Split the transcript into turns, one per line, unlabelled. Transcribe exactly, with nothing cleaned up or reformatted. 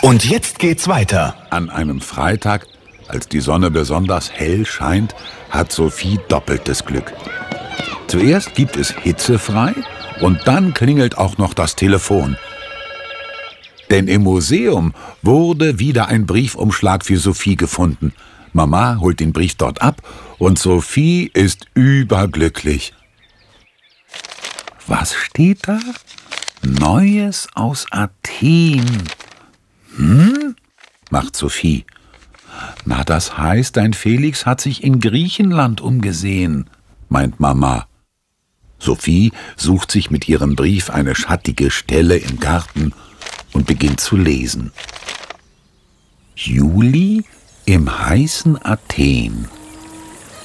Und jetzt geht's weiter.
An einem Freitag, als die Sonne besonders hell scheint, hat Sophie doppeltes Glück. Zuerst gibt es hitzefrei und dann klingelt auch noch das Telefon. Denn im Museum wurde wieder ein Briefumschlag für Sophie gefunden. Mama holt den Brief dort ab und Sophie ist überglücklich. Was steht da? Neues aus Athen. Hm? Macht Sophie. Na, das heißt, dein Felix hat sich in Griechenland umgesehen, meint Mama. Sophie sucht sich mit ihrem Brief eine schattige Stelle im Garten und beginnt zu lesen. Juli im heißen Athen.